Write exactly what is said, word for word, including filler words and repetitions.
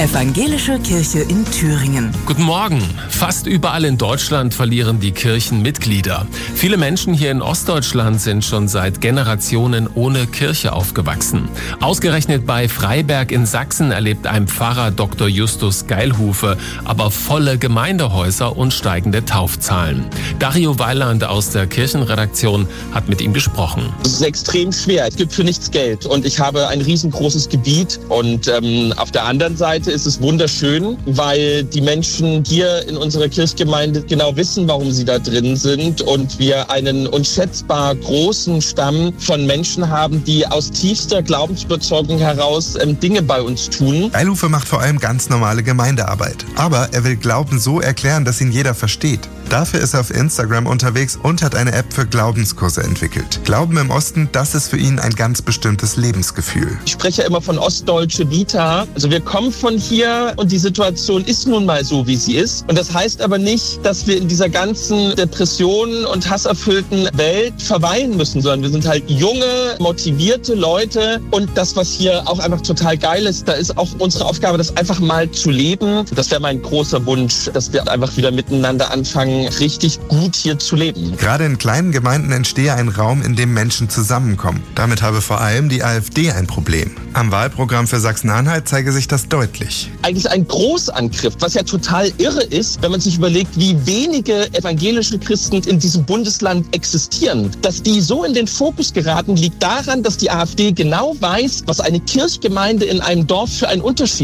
Evangelische Kirche in Thüringen. Guten Morgen. Fast überall in Deutschland verlieren die Kirchen Mitglieder. Viele Menschen hier in Ostdeutschland sind schon seit Generationen ohne Kirche aufgewachsen. Ausgerechnet bei Freiberg in Sachsen erlebt ein Pfarrer Doktor Justus Geilhufe aber volle Gemeindehäuser und steigende Taufzahlen. Dario Weiland aus der Kirchenredaktion hat mit ihm gesprochen. Es ist extrem schwer. Es gibt für nichts Geld und ich habe ein riesengroßes Gebiet und ähm, auf der anderen Seite ist es wunderschön, weil die Menschen hier in unserer Kirchgemeinde genau wissen, warum sie da drin sind und wir einen unschätzbar großen Stamm von Menschen haben, die aus tiefster Glaubensüberzeugung heraus ähm, Dinge bei uns tun. Geilhufe macht vor allem ganz normale Gemeindearbeit. Aber er will Glauben so erklären, dass ihn jeder versteht. Dafür ist er auf Instagram unterwegs und hat eine App für Glaubenskurse entwickelt. Glauben im Osten, das ist für ihn ein ganz bestimmtes Lebensgefühl. Ich spreche ja immer von ostdeutsche Vita. Also wir kommen von hier und die Situation ist nun mal so, wie sie ist. Und das heißt aber nicht, dass wir in dieser ganzen Depressionen und hasserfüllten Welt verweilen müssen, sondern wir sind halt junge, motivierte Leute. Und das, was hier auch einfach total geil ist, da ist auch unsere Aufgabe, das einfach mal zu leben. Das wäre mein großer Wunsch, dass wir einfach wieder miteinander anfangen, richtig gut hier zu leben. Gerade in kleinen Gemeinden entstehe ein Raum, in dem Menschen zusammenkommen. Damit habe vor allem die AfD ein Problem. Am Wahlprogramm für Sachsen-Anhalt zeige sich das deutlich. Eigentlich ein Großangriff, was ja total irre ist, wenn man sich überlegt, wie wenige evangelische Christen in diesem Bundesland existieren. Dass die so in den Fokus geraten, liegt daran, dass die AfD genau weiß, was eine Kirchgemeinde in einem Dorf für einen Unterschied